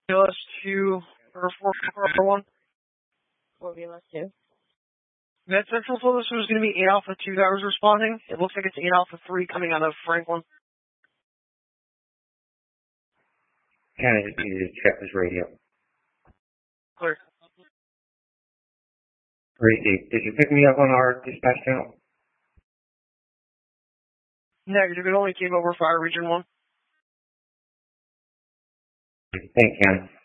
BLS2 or 441. 4BLS2. That central told us it was going to be 8 Alpha 2 that was responding. It looks like it's 8 Alpha 3 coming out of Franklin. Kind of just needed to check his radio. Clear. Great. Did you pick me up on our dispatch channel? Negative. It only came over Fire Region 1. Thanks, Ken.